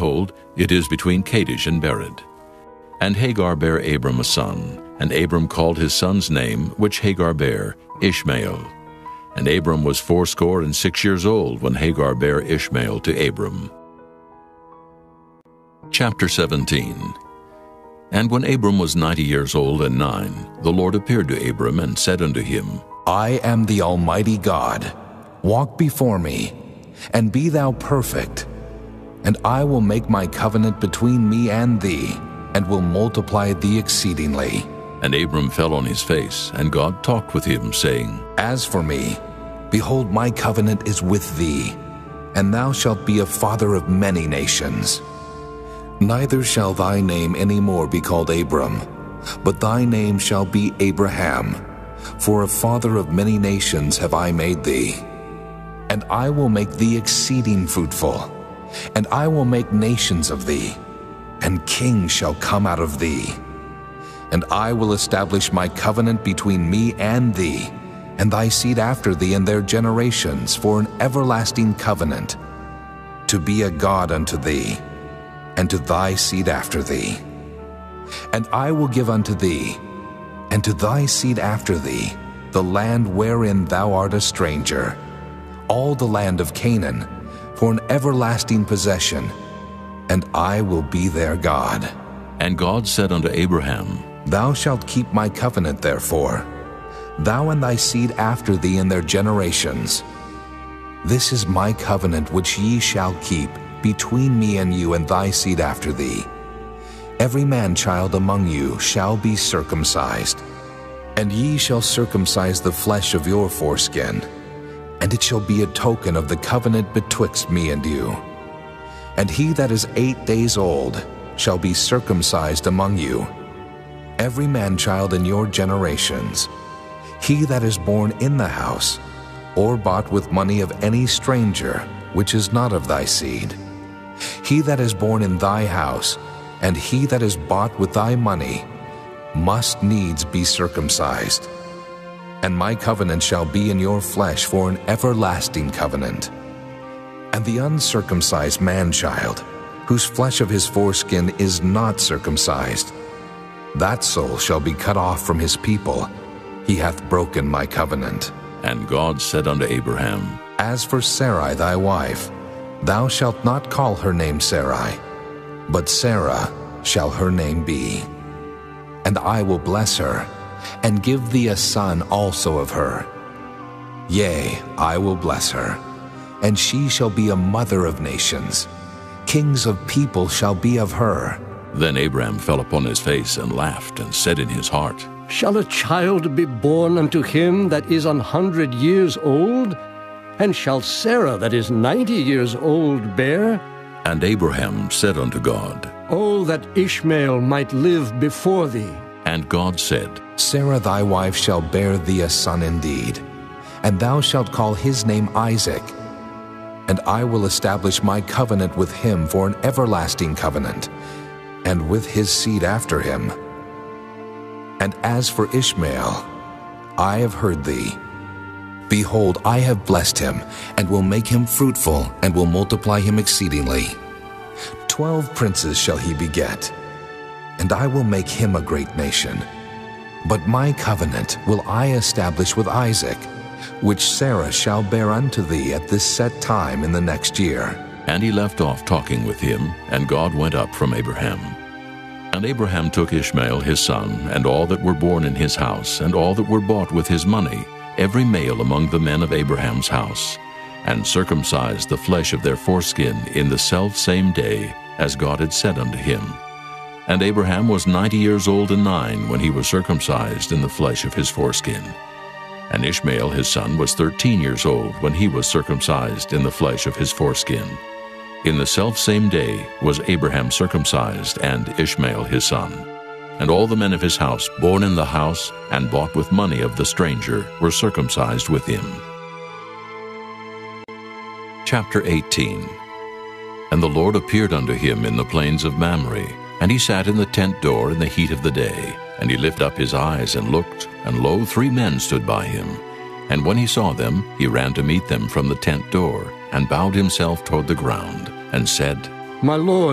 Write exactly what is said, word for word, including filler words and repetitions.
behold, it is between Kadesh and Bered. And Hagar bare Abram a son, and Abram called his son's name, which Hagar bare, Ishmael. And Abram was fourscore and six years old when Hagar bare Ishmael to Abram. Chapter seventeen. And when Abram was ninety years old and nine, the Lord appeared to Abram and said unto him, I am the Almighty God. Walk before me, and be thou perfect. And I will make my covenant between me and thee, and will multiply thee exceedingly. And Abram fell on his face, and God talked with him, saying, As for me, behold, my covenant is with thee, and thou shalt be a father of many nations. Neither shall thy name any more be called Abram, but thy name shall be Abraham, for a father of many nations have I made thee. And I will make thee exceeding fruitful, and I will make nations of thee, and kings shall come out of thee. And I will establish my covenant between me and thee, and thy seed after thee and their generations, for an everlasting covenant, to be a God unto thee, and to thy seed after thee. And I will give unto thee, and to thy seed after thee, the land wherein thou art a stranger, all the land of Canaan, for an everlasting possession, and I will be their God. And God said unto Abraham, Thou shalt keep my covenant therefore, thou and thy seed after thee in their generations. This is my covenant which ye shall keep between me and you and thy seed after thee. Every man-child among you shall be circumcised, and ye shall circumcise the flesh of your foreskin, and it shall be a token of the covenant betwixt me and you. And he that is eight days old shall be circumcised among you, every man-child in your generations. He that is born in the house, or bought with money of any stranger, which is not of thy seed. He that is born in thy house, and he that is bought with thy money, must needs be circumcised. And my covenant shall be in your flesh for an everlasting covenant. And the uncircumcised man-child, whose flesh of his foreskin is not circumcised, that soul shall be cut off from his people. He hath broken my covenant. And God said unto Abraham, As for Sarai thy wife, thou shalt not call her name Sarai, but Sarah shall her name be. And I will bless her, and give thee a son also of her. Yea, I will bless her, and she shall be a mother of nations. Kings of people shall be of her. Then Abraham fell upon his face and laughed, and said in his heart, Shall a child be born unto him that is an hundred years old? And shall Sarah that is ninety years old bear? And Abraham said unto God, Oh, that Ishmael might live before thee. And God said, Sarah thy wife shall bear thee a son indeed, and thou shalt call his name Isaac. And I will establish my covenant with him for an everlasting covenant, and with his seed after him. And as for Ishmael, I have heard thee. Behold, I have blessed him, and will make him fruitful, and will multiply him exceedingly. Twelve princes shall he beget, and I will make him a great nation. But my covenant will I establish with Isaac, which Sarah shall bear unto thee at this set time in the next year. And he left off talking with him, and God went up from Abraham. And Abraham took Ishmael his son, and all that were born in his house, and all that were bought with his money, every male among the men of Abraham's house, and circumcised the flesh of their foreskin in the selfsame day, as God had said unto him. And Abraham was ninety years old and nine when he was circumcised in the flesh of his foreskin. And Ishmael his son was thirteen years old when he was circumcised in the flesh of his foreskin. In the selfsame day was Abraham circumcised, and Ishmael his son. And all the men of his house, born in the house, and bought with money of the stranger, were circumcised with him. Chapter eighteen. And the Lord appeared unto him in the plains of Mamre, and he sat in the tent door in the heat of the day. And he lifted up his eyes and looked, and lo, three men stood by him. And when he saw them, he ran to meet them from the tent door, and bowed himself toward the ground, and said, My Lord,